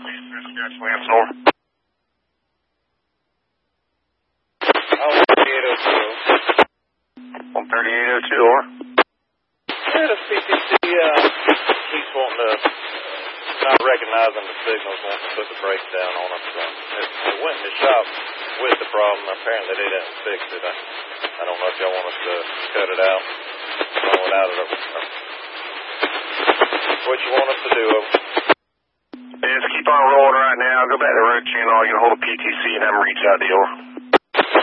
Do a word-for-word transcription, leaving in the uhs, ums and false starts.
Saskatchewan, over. Oh, one thirty-eight oh two. one thirty-eight oh two, over. Yeah, the P T C uh, keeps wanting to, not recognizing the signals, wanting to put the brakes down on us. So it, it went in the shop with the problem. Apparently they didn't fix it. I, I don't know if y'all want us to cut it out, throw it out of the... What you want us to do, over? Yeah, just keep on rolling right now. Go back to the road channel. I'll get a hold of P T C and have them reach out to you, over.